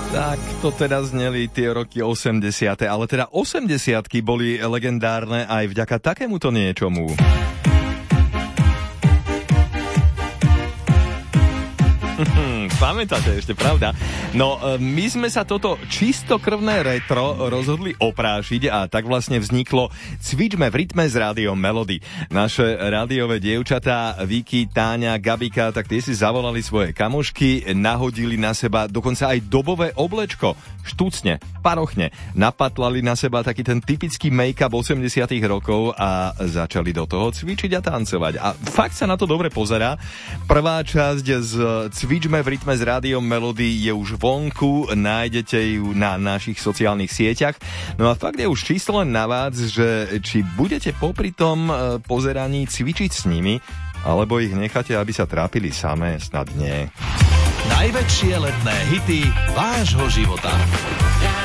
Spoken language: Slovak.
Tak to teda zneli tie roky 80. Ale teda 80-ky boli legendárne aj vďaka takémuto niečomu. Pamätáte ešte, pravda? No, my sme sa toto čistokrvné retro rozhodli oprášiť a tak vlastne vzniklo Cvičme v rytme s rádiom Melody. Naše rádiové dievčatá Viki, Táňa, Gabika, tak tie si zavolali svoje kamošky, nahodili na seba dokonca aj dobové oblečko, štucne, parochne, napatlali na seba taký ten typický make-up 80 rokov a začali do toho cvičiť a tancovať. A fakt sa na to dobre pozerá. Prvá časť z Cvičme v rytme s rádiom Melody je už vonku, nájdete ju na našich sociálnych sieťach. No a fakt je už čisto len na vás, že či budete popri tom pozeraní cvičiť s nimi, alebo ich necháte, aby sa trápili samé, snad nie. Najväčšie letné hity vášho života.